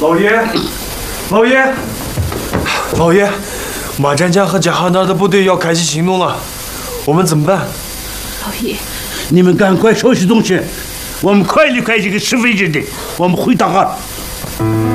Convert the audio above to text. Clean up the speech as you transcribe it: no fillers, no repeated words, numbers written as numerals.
老爷，老爷，老爷，马占江和贾哈那的部队要开启行动了，我们怎么办？ 老爷， 你们赶快收拾东西，我们快离开这个是非之地，我们回档案。